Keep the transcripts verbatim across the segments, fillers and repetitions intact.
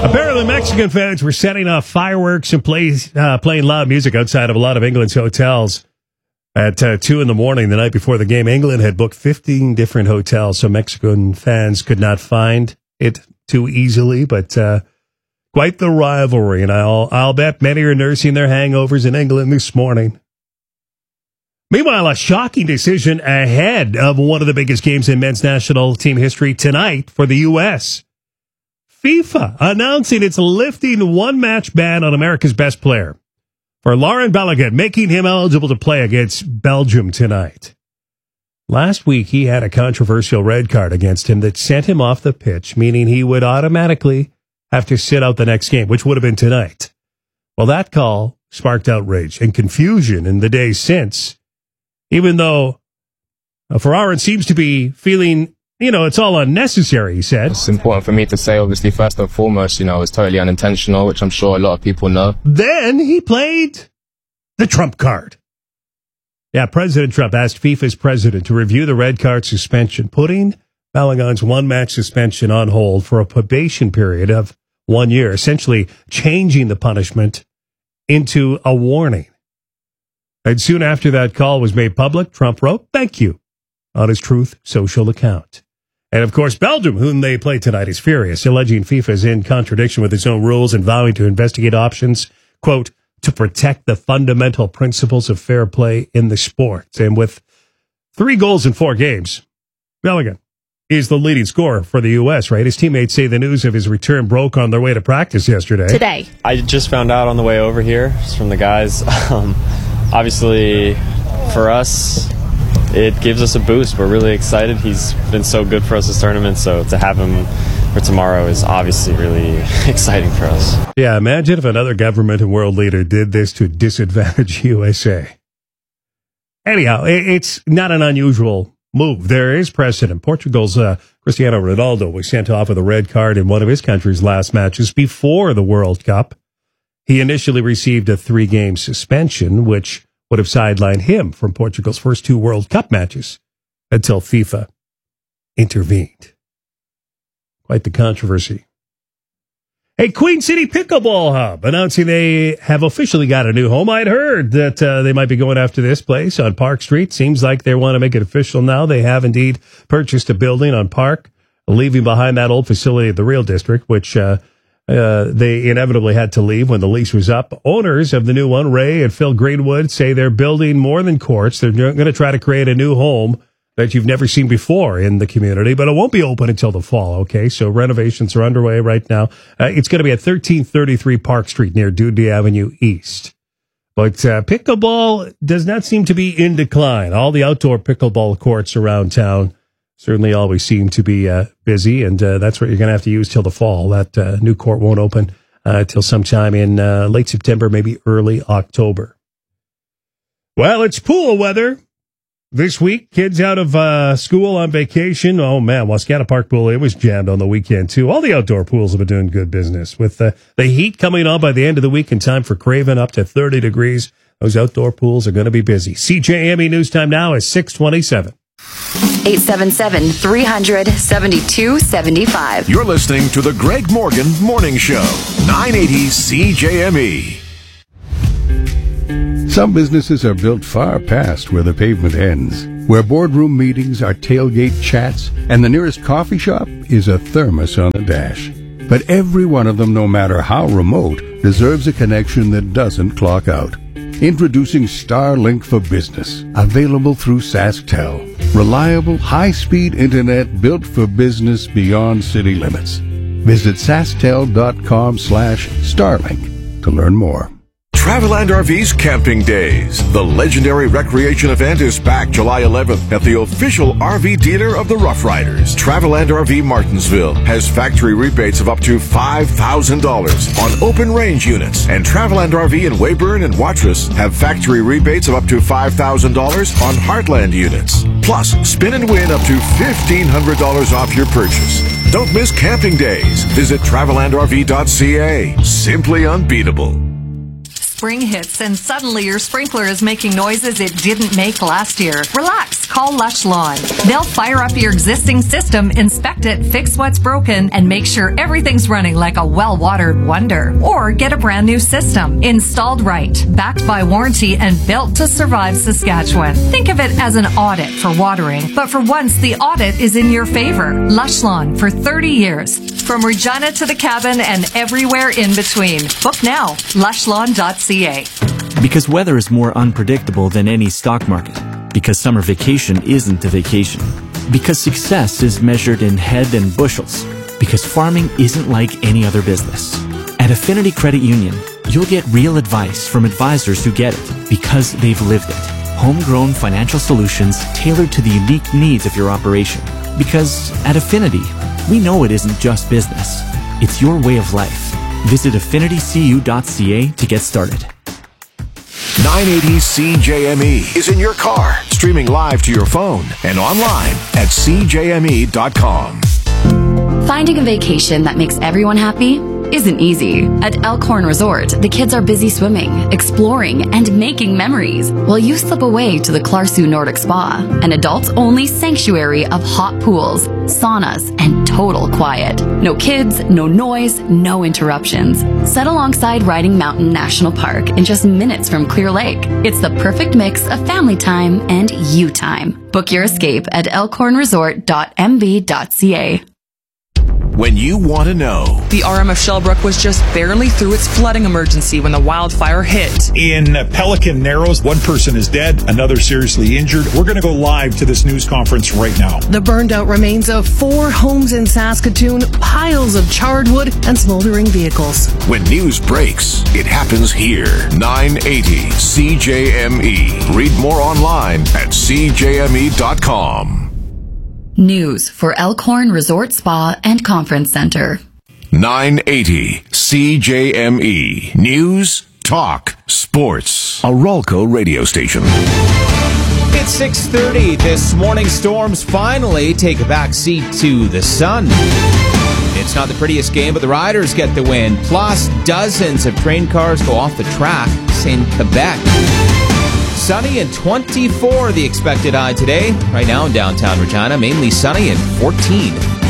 Apparently, Mexican fans were setting off fireworks and play, uh, playing loud music outside of a lot of England's hotels at uh, two in the morning the night before the game. England had booked fifteen different hotels, so Mexican fans could not find it too easily, but uh, quite the rivalry, and I'll, I'll bet many are nursing their hangovers in England this morning. Meanwhile, a shocking decision ahead of one of the biggest games in men's national team history tonight for the U S FIFA announcing it's lifting one-match ban on America's best player for Laurent Balaguer, making him eligible to play against Belgium tonight. Last week, he had a controversial red card against him that sent him off the pitch, meaning he would automatically have to sit out the next game, which would have been tonight. Well, that call sparked outrage and confusion in the days since, even though uh, Ferrarin seems to be feeling, you know, it's all unnecessary, he said. It's important for me to say, obviously, first and foremost, you know, it's totally unintentional, which I'm sure a lot of people know. Then he played the Trump card. Yeah, President Trump asked FIFA's president to review the red card suspension, putting Balaguer's one-match suspension on hold for a probation period of one year, essentially changing the punishment into a warning. And soon after that call was made public, Trump wrote, "Thank you," on his Truth Social account. And, of course, Belgium, whom they play tonight, is furious, alleging FIFA is in contradiction with its own rules and vowing to investigate options, quote, to protect the fundamental principles of fair play in the sport. And with three goals in four games, Balaguer is the leading scorer for the U S, right? His teammates say the news of his return broke on their way to practice yesterday. Today. I just found out on the way over here just from the guys. Um, obviously, for us, it gives us a boost. We're really excited. He's been so good for us this tournament, so to have him for tomorrow is obviously really exciting for us. Yeah, imagine if another government and world leader did this to disadvantage U S A. Anyhow, it's not an unusual move. There is precedent. Portugal's uh, Cristiano Ronaldo was sent off with a red card in one of his country's last matches before the World Cup. He initially received a three-game suspension, which would have sidelined him from Portugal's first two World Cup matches until FIFA intervened. Quite the controversy. Hey, Queen City Pickleball Hub announcing they have officially got a new home. I'd heard that uh, they might be going after this place on Park Street. Seems like they want to make it official now. They have indeed purchased a building on Park, leaving behind that old facility at the Real District, which uh, uh, they inevitably had to leave when the lease was up. Owners of the new one, Ray and Phil Greenwood, say they're building more than courts. They're going to try to create a new home that you've never seen before in the community, but it won't be open until the fall, okay? So renovations are underway right now. Uh, it's going to be at thirteen thirty-three Park Street near Dudley Avenue East. But uh, pickleball does not seem to be in decline. All the outdoor pickleball courts around town certainly always seem to be uh, busy, and uh, that's what you're going to have to use till the fall. That uh, new court won't open uh, till sometime in uh, late September, maybe early October. Well, it's pool weather. This week, kids out of uh, school on vacation. Oh, man, Wascana Park Pool, it was jammed on the weekend, too. All the outdoor pools have been doing good business. With uh, the heat coming on by the end of the week in time for Craven, up to thirty degrees, those outdoor pools are going to be busy. C J M E News Time now is six twenty-seven. eight seven seven, three hundred, seventy-two seventy-five. You're listening to the Greg Morgan Morning Show, nine eighty C J M E. Some businesses are built far past where the pavement ends, where boardroom meetings are tailgate chats, and the nearest coffee shop is a thermos on the dash. But every one of them, no matter how remote, deserves a connection that doesn't clock out. Introducing Starlink for Business, available through SaskTel. Reliable, high-speed internet built for business beyond city limits. Visit sasktel.com slash Starlink to learn more. Traveland R V's Camping Days. The legendary recreation event is back July eleventh at the official R V dealer of the Rough Riders. Traveland R V Martinsville has factory rebates of up to five thousand dollars on open range units. And Traveland R V in Weyburn and Watrous have factory rebates of up to five thousand dollars on Heartland units. Plus, spin and win up to fifteen hundred dollars off your purchase. Don't miss Camping Days. Visit traveland r v dot c a. Simply unbeatable. spring hits and suddenly your sprinkler is making noises it didn't make last year. Relax. Call Lush Lawn. They'll fire up your existing system, inspect it, fix what's broken, and make sure everything's running like a well-watered wonder. Or get a brand new system. Installed right, backed by warranty, and built to survive Saskatchewan. Think of it as an audit for watering, but for once the audit is in your favor. Lush Lawn for thirty years. From Regina to the cabin and everywhere in between. Book now. lush lawn dot c a. Because weather is more unpredictable than any stock market. Because summer vacation isn't a vacation. Because success is measured in head and bushels. Because farming isn't like any other business. At Affinity Credit Union, you'll get real advice from advisors who get it because they've lived it. Homegrown financial solutions tailored to the unique needs of your operation. Because at Affinity, we know it isn't just business. It's your way of life. Visit affinity c u dot c a to get started. nine eighty C J M E is in your car, streaming live to your phone and online at c j m e dot com. Finding a vacation that makes everyone happy isn't easy. At Elkhorn Resort, the kids are busy swimming, exploring, and making memories, while you slip away to the Clarsu Nordic Spa, an adults-only sanctuary of hot pools, saunas, and total quiet. No kids, no noise, no interruptions. Set alongside Riding Mountain National Park in just minutes from Clear Lake. It's the perfect mix of family time and you time. Book your escape at elkhorn resort dot m b dot c a. When you want to know. The R M F Shellbrook was just barely through its flooding emergency when the wildfire hit. In Pelican Narrows, one person is dead, another seriously injured. We're going to go live to this news conference right now. The burned out remains of four homes in Saskatoon, piles of charred wood, and smoldering vehicles. When news breaks, it happens here. nine eighty C J M E. Read more online at c j m e dot com. News for Elkhorn Resort Spa and Conference Center. nine eighty C J M E. News, talk, sports. A Ralco radio station. It's six thirty. This morning, storms finally take a back seat to the sun. It's not the prettiest game, but the Riders get the win. Plus, dozens of train cars go off the track in Quebec. Sunny and twenty-four the expected high today. Right now in downtown Regina, mainly sunny and fourteen.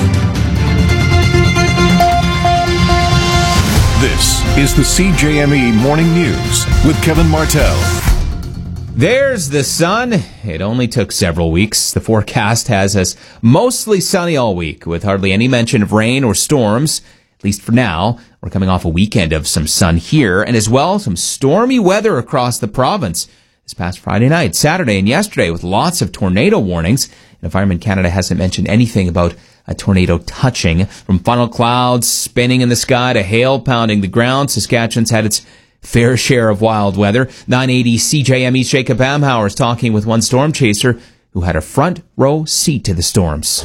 This is the C J M E Morning News with Kevin Martell. There's the sun. It only took several weeks. The forecast has us mostly sunny all week, with hardly any mention of rain or storms, at least for now. We're coming off a weekend of some sun here, and as well, some stormy weather across the province this past Friday night, Saturday, and yesterday, with lots of tornado warnings. Environment Canada hasn't mentioned anything about a tornado touching. From funnel clouds spinning in the sky to hail pounding the ground, Saskatchewan's had its fair share of wild weather. nine eighty C J M E's Jacob Bamhauer is talking with one storm chaser who had a front row seat to the storms.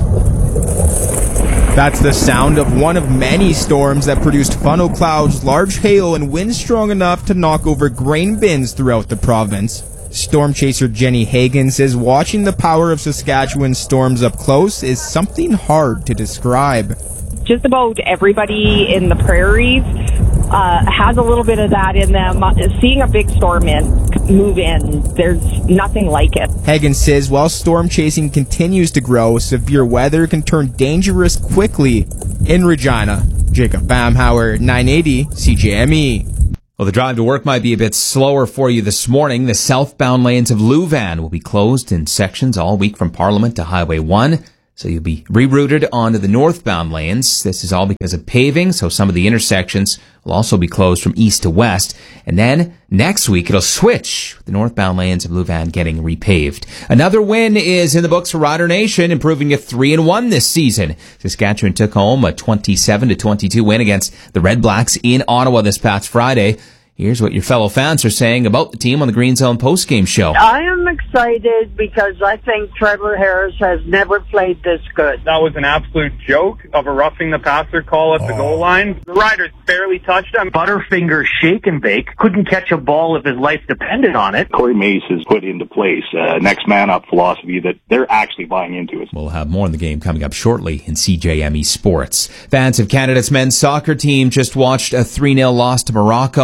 That's the sound of one of many storms that produced funnel clouds, large hail, and winds strong enough to knock over grain bins throughout the province. Storm chaser Jenny Hagan says watching the power of Saskatchewan storms up close is something hard to describe. Just about everybody in the prairies uh, has a little bit of that in them. Seeing a big storm in move in, there's nothing like it. Hagan says while storm chasing continues to grow, severe weather can turn dangerous quickly. In Regina, Jacob Bamhauer, nine eighty C J M E. Well, the drive to work might be a bit slower for you this morning. The southbound lanes of Louvain will be closed in sections all week from Parliament to Highway one. So you'll be rerouted onto the northbound lanes. This is all because of paving, so some of the intersections will also be closed from east to west. And then next week it'll switch, with the northbound lanes of Louvain getting repaved. Another win is in the books for Rider Nation, improving to three and one this season. Saskatchewan took home a twenty-seven to twenty-two win against the Red Blacks in Ottawa this past Friday. Here's what your fellow fans are saying about the team on the Green Zone postgame show. I am excited because I think Trevor Harris has never played this good. That was an absolute joke of a roughing the passer call at oh. the goal line. The Riders barely touched him. Butterfinger shake and bake. Couldn't catch a ball if his life depended on it. Corey Mace has put into place a next man up philosophy that they're actually buying into it. We'll have more on the game coming up shortly in C J M E Sports. Fans of Canada's men's soccer team just watched a three nil loss to Morocco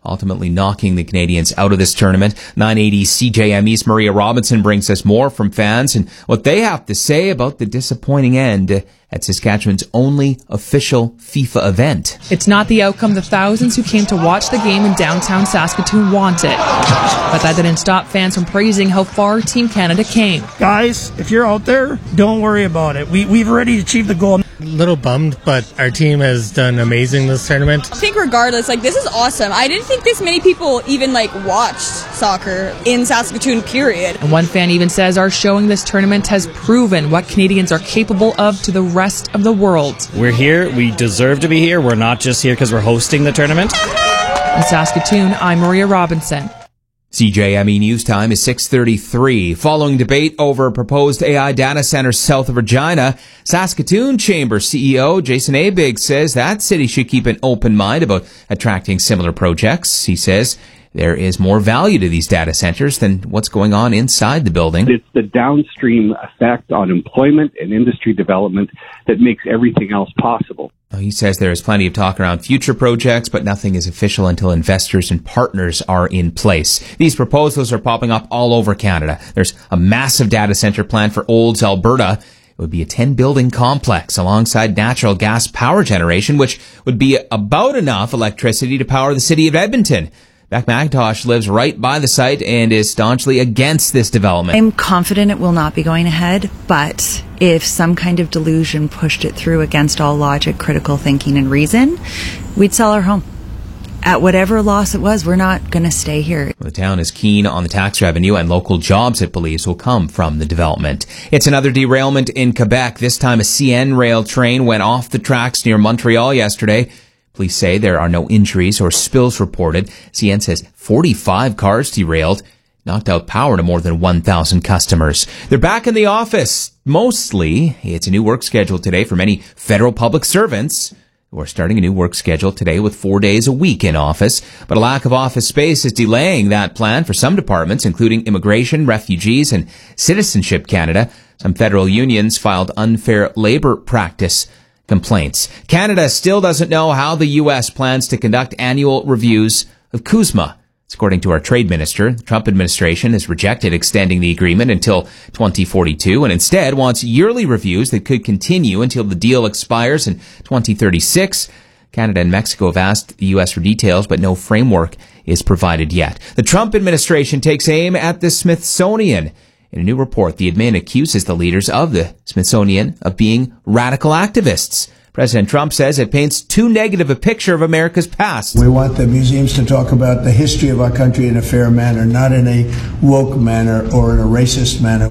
ultimately knocking the Canadians out of this tournament. nine eighty C J M E's Maria Robinson brings us more from fans and what they have to say about the disappointing end at Saskatchewan's only official FIFA event. It's not the outcome the thousands who came to watch the game in downtown Saskatoon wanted. But that didn't stop fans from praising how far Team Canada came. Guys, if you're out there, don't worry about it. We, we've already achieved the goal. A little bummed, but our team has done amazing this tournament. I think regardless, like, this is awesome. I didn't think this many people even, like, watched soccer in Saskatoon, period. And one fan even says our showing this tournament has proven what Canadians are capable of to the rest of the world. We're here. We deserve to be here. We're not just here because we're hosting the tournament. In Saskatoon, I'm Maria Robinson. C J M E News Time is six thirty-three. Following debate over proposed A I data centers south of Regina, Saskatoon Chamber C E O Jason Abig says that city should keep an open mind about attracting similar projects. He says there is more value to these data centers than what's going on inside the building. It's the downstream effect on employment and industry development that makes everything else possible. He says there is plenty of talk around future projects, but nothing is official until investors and partners are in place. These proposals are popping up all over Canada. There's a massive data center plan for Olds, Alberta. It would be a ten-building complex alongside natural gas power generation, which would be about enough electricity to power the city of Edmonton. Beck McIntosh lives right by the site and is staunchly against this development. I'm confident it will not be going ahead, but if some kind of delusion pushed it through against all logic, critical thinking, and reason, we'd sell our home. At whatever loss it was, we're not going to stay here. The town is keen on the tax revenue and local jobs it believes will come from the development. It's another derailment in Quebec. This time a C N rail train went off the tracks near Montreal yesterday. Police say there are no injuries or spills reported. C N says forty-five cars derailed, knocked out power to more than one thousand customers. They're back in the office. Mostly, it's a new work schedule today for many federal public servants who are starting a new work schedule today with four days a week in office. But a lack of office space is delaying that plan for some departments, including Immigration, Refugees, and Citizenship Canada. Some federal unions filed unfair labor practice complaints. Canada still doesn't know how the U S plans to conduct annual reviews of CUSMA. According to our trade minister, the Trump administration has rejected extending the agreement until twenty forty-two and instead wants yearly reviews that could continue until the deal expires in twenty thirty-six. Canada and Mexico have asked the U S for details, but no framework is provided yet. The Trump administration takes aim at the Smithsonian. In a new report, the admin accuses the leaders of the Smithsonian of being radical activists. President Trump says it paints too negative a picture of America's past. We want the museums to talk about the history of our country in a fair manner, not in a woke manner or in a racist manner.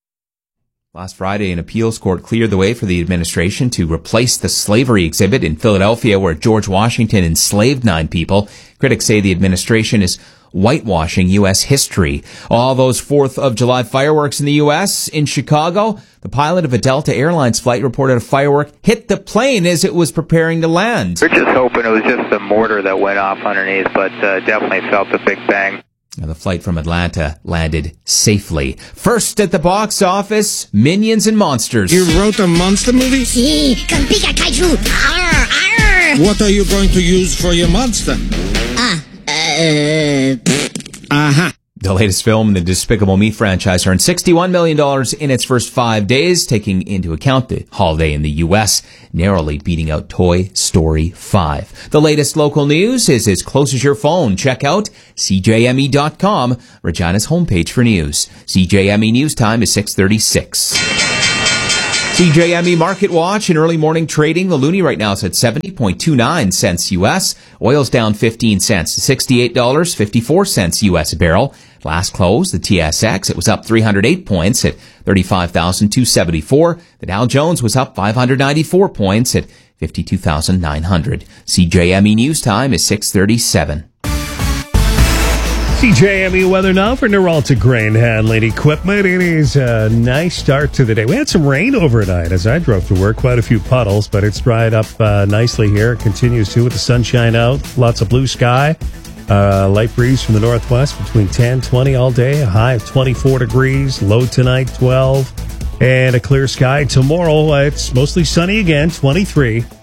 Last Friday, an appeals court cleared the way for the administration to replace the slavery exhibit in Philadelphia where George Washington enslaved nine people. Critics say the administration is whitewashing U S history. All those fourth of July fireworks in the U S In Chicago, the pilot of a Delta Airlines flight reported a firework hit the plane as it was preparing to land. We're just hoping it was just a mortar that went off underneath, but uh, definitely felt the big bang. Now, the flight from Atlanta landed safely. First at the box office, Minions and Monsters. You wrote a monster movie? Si, con pica kaiju. Arr, arr. What are you going to use for your monster? Ah, uh, Aha. The latest film in the Despicable Me franchise earned sixty-one million dollars in its first five days, taking into account the holiday in the U S, narrowly beating out Toy Story five. The latest local news is as close as your phone. Check out C J M E dot com, Regina's homepage for news. C J M E News Time is six thirty-six. C J M E Market Watch in early morning trading. The loonie right now is at seventy point two nine cents U S. Oil's down fifteen cents to sixty-eight dollars and fifty-four cents U S a barrel. Last close, the T S X, it was up three hundred eight points at thirty-five thousand two hundred seventy-four. The Dow Jones was up five hundred ninety-four points at fifty-two thousand nine hundred. C J M E News Time is six thirty-seven. C J M E weather now for Neuralta Grain Handling Equipment. It is a nice start to the day. We had some rain overnight as I drove to work, quite a few puddles, but it's dried up uh, nicely here. It continues to with the sunshine out, lots of blue sky, uh, light breeze from the northwest between ten, twenty all day, a high of twenty-four degrees, low tonight twelve, and a clear sky. Tomorrow uh, it's mostly sunny again, twenty-three.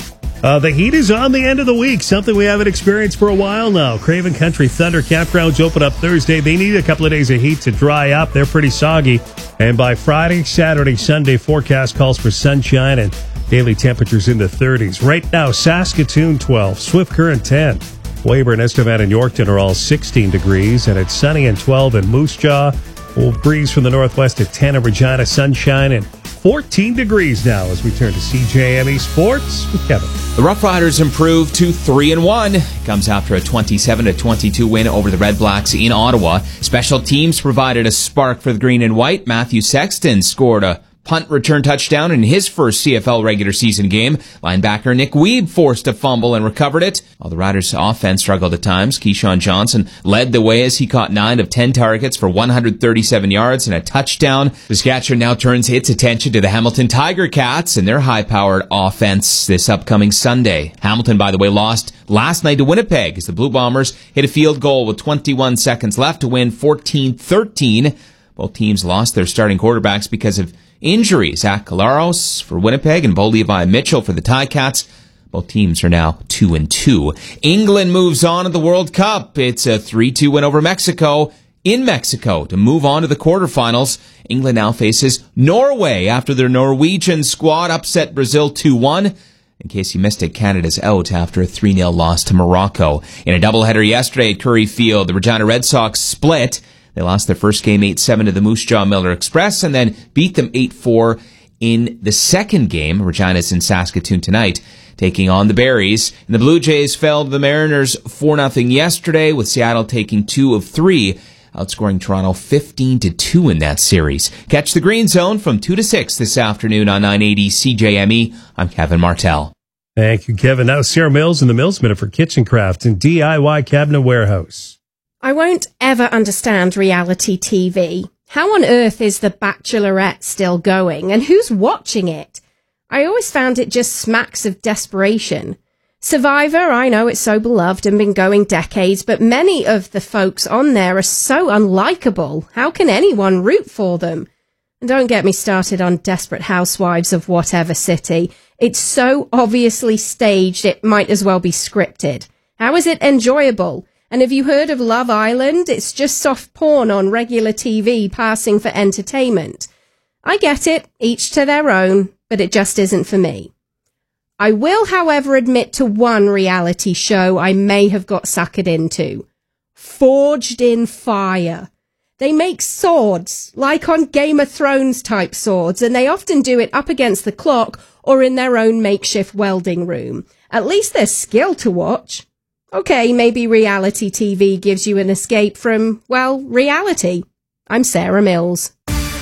Uh, the heat is on the end of the week, something we haven't experienced for a while now. Craven Country Thunder campgrounds open up Thursday. They need a couple of days of heat to dry up. They're pretty soggy. And by Friday, Saturday, Sunday, forecast calls for sunshine and daily temperatures in the thirties. Right now, Saskatoon twelve, Swift Current ten, Weyburn, Estevan, and Yorkton are all sixteen degrees, and it's sunny and twelve in Moose Jaw. We'll breeze from the northwest at ten in Regina, sunshine and fourteen degrees now as we turn to C J M E Sports with Kevin. The Rough Riders improved to three and one. Comes after a twenty-seven to twenty-two win over the Red Blacks in Ottawa. Special teams provided a spark for the green and white. Matthew Sexton scored a punt return touchdown in his first C F L regular season game. Linebacker Nick Weeb forced a fumble and recovered it. While the Riders' offense struggled at times, Keyshawn Johnson led the way as he caught nine of ten targets for one hundred thirty-seven yards and a touchdown. Saskatchewan now turns its attention to the Hamilton Tiger Cats and their high-powered offense this upcoming Sunday. Hamilton, by the way, lost last night to Winnipeg as the Blue Bombers hit a field goal with twenty-one seconds left to win fourteen thirteen. Both teams lost their starting quarterbacks because of injuries. Zach Collaros for Winnipeg and Bo Levi Mitchell for the Ticats. Both teams are now two and two. England moves on in the World Cup. It's a three two win over Mexico in Mexico to move on to the quarterfinals. England now faces Norway after their Norwegian squad upset Brazil two one. In case you missed it, Canada's out after a three nil loss to Morocco. In a doubleheader yesterday at Curry Field, the Regina Red Sox split. They lost their first game eight seven to the Moose Jaw Miller Express and then beat them eight four in the second game. Regina's in Saskatoon tonight, taking on the Berries. And the Blue Jays fell to the Mariners four nothing yesterday, with Seattle taking two of three, outscoring Toronto fifteen to two in that series. Catch the Green Zone from two to six this afternoon on nine eighty C J M E. I'm Kevin Martell. Thank you, Kevin. Now Sarah Mills in the Mills Minute for Kitchen Craft and D I Y Cabinet Warehouse. I won't ever understand reality T V. How on earth is The Bachelorette still going, and who's watching it? I always found it just smacks of desperation. Survivor, I know it's so beloved and been going decades, but many of the folks on there are so unlikable. How can anyone root for them? And don't get me started on Desperate Housewives of whatever city. It's so obviously staged, it might as well be scripted. How is it enjoyable? And have you heard of Love Island? It's just soft porn on regular T V passing for entertainment. I get it, each to their own, but it just isn't for me. I will, however, admit to one reality show I may have got suckered into. Forged in Fire. They make swords, like on Game of Thrones type swords, and they often do it up against the clock or in their own makeshift welding room. At least there's skill to watch. Okay, maybe reality T V gives you an escape from, well, reality. I'm Sarah Mills.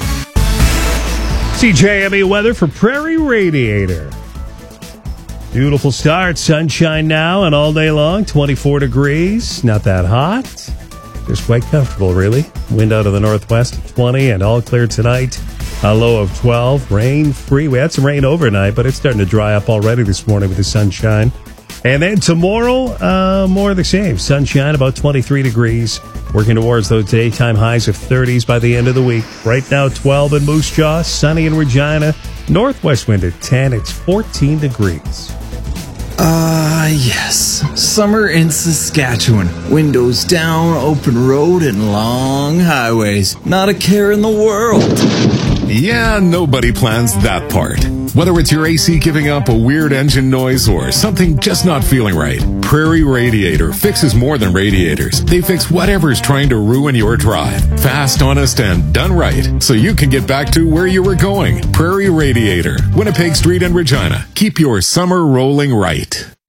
C J M E weather for Prairie Radiator. Beautiful start, sunshine now and all day long, twenty-four degrees, not that hot. Just quite comfortable, really. Wind out of the northwest at twenty and all clear tonight. A low of twelve, rain free. We had some rain overnight, but it's starting to dry up already this morning with the sunshine. And then tomorrow, uh, more of the same. Sunshine, about twenty-three degrees. Working towards those daytime highs of thirties by the end of the week. Right now, twelve in Moose Jaw, sunny in Regina. Northwest wind at ten. It's fourteen degrees. Ah, uh, yes. Summer in Saskatchewan. Windows down, open road, and long highways. Not a care in the world. Yeah, nobody plans that part. Whether it's your A C giving up a weird engine noise or something just not feeling right, Prairie Radiator fixes more than radiators. They fix whatever's trying to ruin your drive. Fast, honest, and done right, so you can get back to where you were going. Prairie Radiator, Winnipeg Street and Regina. Keep your summer rolling right.